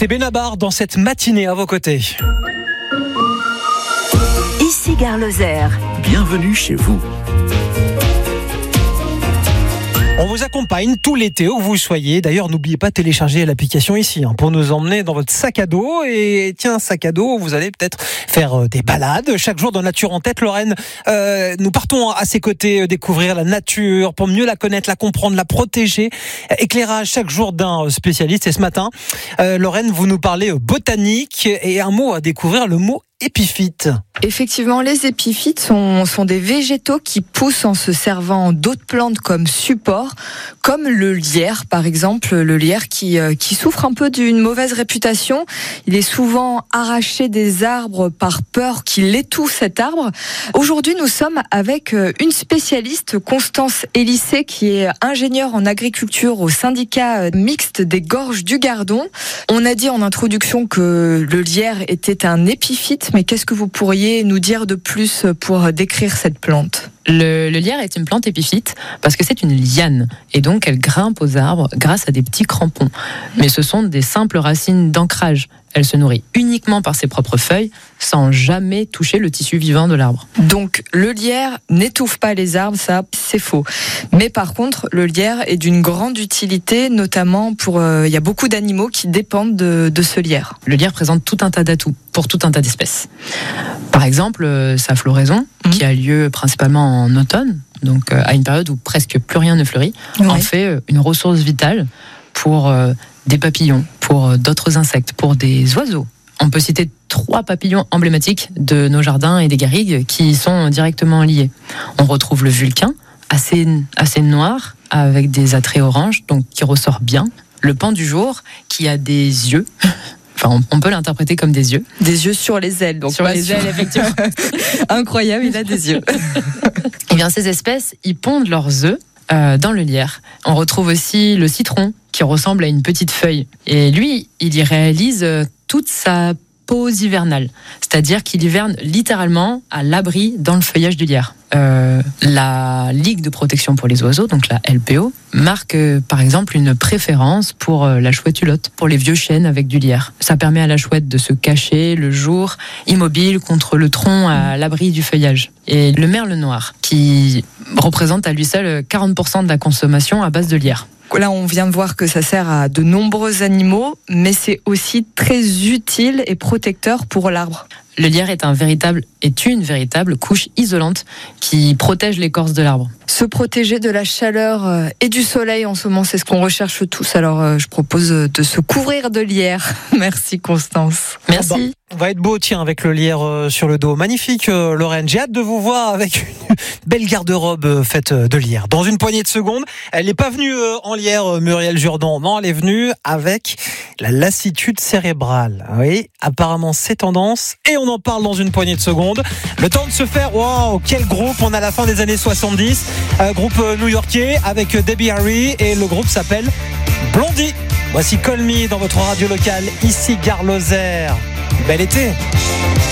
C'était Benabar dans cette matinée à vos côtés. Ici Gare Lozère. Bienvenue chez vous. On vous accompagne tout l'été où vous soyez. D'ailleurs, n'oubliez pas de télécharger l'application ici pour nous emmener dans votre sac à dos. Et tiens, sac à dos, vous allez peut-être faire des balades. Chaque jour dans Nature en tête, Lorraine, nous partons à ses côtés découvrir la nature pour mieux la connaître, la comprendre, la protéger. Éclairage chaque jour d'un spécialiste. Et ce matin, Lorraine, vous nous parlez botanique et un mot à découvrir, le mot épiphyte. Effectivement, les épiphytes sont des végétaux qui poussent en se servant d'autres plantes comme support, comme le lierre par exemple, le lierre qui souffre un peu d'une mauvaise réputation. Il est souvent arraché des arbres par peur qu'il étouffe cet arbre. Aujourd'hui, nous sommes avec une spécialiste, Constance Élissé, qui est ingénieure en agriculture au syndicat mixte des Gorges du Gardon. On a dit en introduction que le lierre était un épiphyte, mais qu'est-ce que vous pourriez nous dire de plus pour décrire cette plante ? Le lierre est une plante épiphyte parce que c'est une liane et donc elle grimpe aux arbres grâce à des petits crampons. Mais ce sont des simples racines d'ancrage. Elle se nourrit uniquement par ses propres feuilles sans jamais toucher le tissu vivant de l'arbre. Donc le lierre n'étouffe pas les arbres, ça c'est faux. Mais par contre, le lierre est d'une grande utilité, notamment il y a beaucoup d'animaux qui dépendent de ce lierre. Le lierre présente tout un tas d'atouts pour tout un tas d'espèces. Par exemple, sa floraison, qui a lieu principalement en automne, donc à une période où presque plus rien ne fleurit, en fait une ressource vitale pour des papillons, pour d'autres insectes, pour des oiseaux. On peut citer 3 papillons emblématiques de nos jardins et des garrigues qui y sont directement liés. On retrouve le vulcain, assez noir, avec des attraits orange, donc qui ressort bien. Le paon du jour, qui a des yeux. Enfin, on peut l'interpréter comme des yeux. Des yeux sur les ailes. Donc sur les ailes, effectivement. Incroyable, il a des yeux. Et bien, ces espèces, ils pondent leurs œufs dans le lierre. On retrouve aussi le citron, qui ressemble à une petite feuille. Et lui, il y réalise toute sa pause hivernale. C'est-à-dire qu'il hiverne littéralement à l'abri dans le feuillage du lierre. La Ligue de protection pour les oiseaux, donc la LPO, marque par exemple une préférence pour la chouette hulotte, pour les vieux chênes avec du lierre. Ça permet à la chouette de se cacher le jour, immobile contre le tronc à l'abri du feuillage. Et le merle noir, qui représente à lui seul 40% de la consommation à base de lierre. Là, on vient de voir que ça sert à de nombreux animaux, mais c'est aussi très utile et protecteur pour l'arbre. Le lierre est une véritable couche isolante qui protège l'écorce de l'arbre. Se protéger de la chaleur et du soleil en ce moment, c'est ce qu'on recherche tous. Alors, je propose de se couvrir de lierre. Merci Constance. Merci. On va être beau, tiens, avec le lierre sur le dos. Magnifique, Lorraine. J'ai hâte de vous voir avec une belle garde-robe faite de lierre. Dans une poignée de secondes, elle n'est pas venue en lierre, Muriel Jourdan. Non, elle est venue avec la lassitude cérébrale. Oui, apparemment, c'est tendance. Et on en parle dans une poignée de secondes. Le temps de se faire, wow, quel groupe. On a la fin des années 70. Groupe new-yorkais avec Debbie Harry. Et le groupe s'appelle Blondie. Voici Call Me dans votre radio locale. Ici, Gare Lozère. Bel été.